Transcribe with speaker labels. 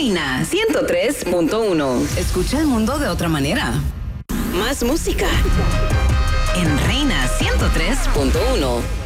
Speaker 1: Reina 103.1. Escucha el mundo de otra manera. Más música en Reina 103.1.